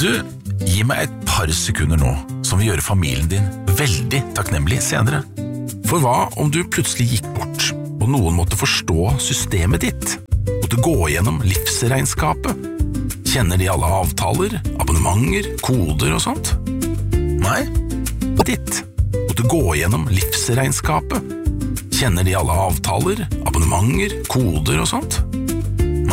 Du, gi meg et par sekunder nå, som vil gjøre familien din veldig takknemlig senere. For hva om du plutselig gikk bort, og noen måtte forstå systemet ditt? Måtte gå gjennom livsregnskapet? Kjenner de alle avtaler, abonnementer, koder og sånt? Nei, ditt. Måtte gå gjennom livsregnskapet? Kjenner de alle avtaler, abonnementer, koder og sånt?